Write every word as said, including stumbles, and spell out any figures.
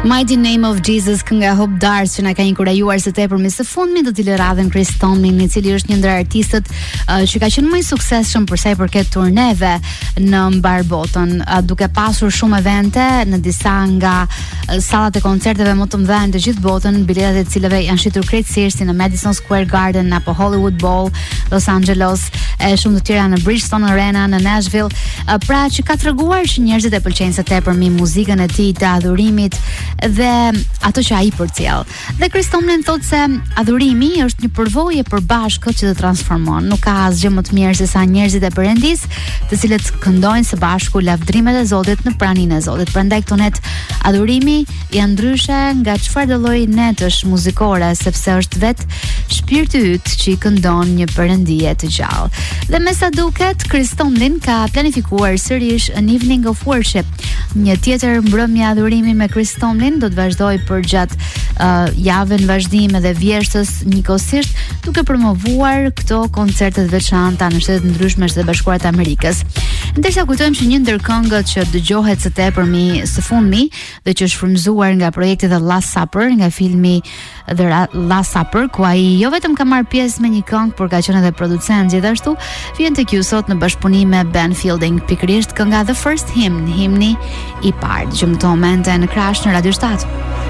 Mighty Name of Jesus nga Hope Dars që na ka inkurajuar së tepërmi së fundmi do t'i lë radhën Chris Tomlin, i cili është një ndër artistët uh, që ka qenë më i suksesshëm për sa i përket turneve në mbar botën, uh, duke pasur shumë evente në disa nga uh, sallat e koncerteve më të mëdha në të gjithë botën, biletat e cilëve janë shitur krejtësisht si në Madison Square Garden apo Hollywood Bowl, Los Angeles, e shumë të tjera në Bridgestone Arena në Nashville, uh, pra që ka treguar që njerëzit e pëlqejnë së tepërmi muzikën e tij të adhurimit dhe ato që ai përcjell. Dhe Chris Tomlin thotë se adhurimi është një përvojë e përbashkët që të transformon. Nuk ka asgjë më të mirë se sa njerëzit e Perëndis, të cilët këndojnë së bashku lavdrimet e Zotit në praninë e Zotit. Prandaj këtu net adhurimi janë ndryshe nga çfarëdo lloji netësh muzikore, sepse është vetë shpirti yt që i këndon një perëndije të gjallë. Dhe me sa duket, Chris Tomlin ka planifikuar sërish An Evening of Worship, një tjetër mbrëmje adhurimi me Chris Tomlin do të vazhdoj për gjatë uh, javën vazhdime dhe vjeshtës njëkohësisht, duke promovuar këto koncerte të veçanta në shtetet ndryshme të Bashkuara të Amerikës. Ndërsa kujtojmë që një ndër këngët që dëgjohet së tepërmi së fundmi dhe që është frymëzuar nga projekti The Last Supper, nga filmi The Last Supper, ku ai jo vetëm ka marrë pjesë me një këngë, por ka qenë edhe producent gjithashtu, vjen tek ju sot në bashkëpunim me Ben Fielding, pikërisht kënga The First Hymn, himni i parë. Dëgjojmë këto momente në Crash në Radio shtat.